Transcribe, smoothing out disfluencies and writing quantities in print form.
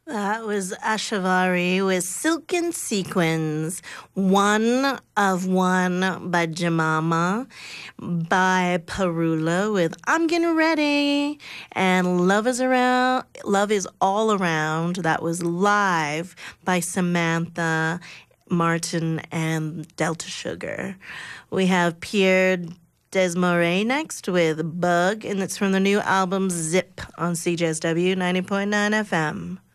That was Ashavari with Silken Sequins, One of One by Jemama, by Parula with I'm Getting Ready, and Love is All Around. That was live by Samantha Martin and Delta Sugar. We have Pierre Desmarais next with Bug, and it's from the new album Zip on CJSW 90.9 FM.